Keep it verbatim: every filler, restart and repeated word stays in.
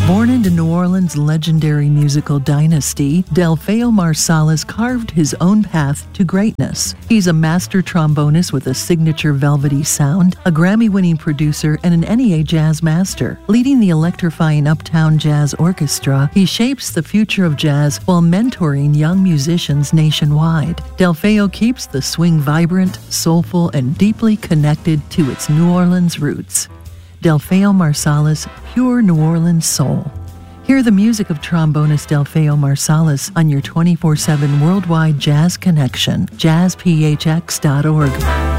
Born into New Orleans' legendary musical dynasty, Delfeayo Marsalis carved his own path to greatness. He's a master trombonist with a signature velvety sound, a Grammy-winning producer, and an N E A jazz master. Leading the electrifying Uptown Jazz Orchestra, he shapes the future of jazz while mentoring young musicians nationwide. Delfeayo keeps the swing vibrant, soulful, and deeply connected to its New Orleans roots. Delfeayo Marsalis, pure New Orleans soul. Hear the music of trombonist Delfeayo Marsalis on your twenty-four seven worldwide jazz connection, jazz p h x dot org.